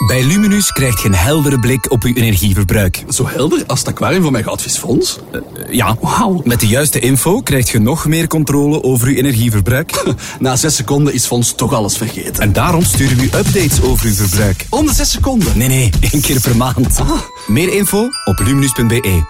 Bij Luminus krijg je een heldere blik op uw energieverbruik. Zo helder als het aquarium van mijn goudvisfonds? Ja, Wauw. met de juiste info krijg je nog meer controle over uw energieverbruik. Na 6 seconden is Fons toch alles vergeten. En daarom sturen we u updates over uw verbruik. Om de 6 seconden? Nee, 1 keer per maand. Meer info op luminus.be.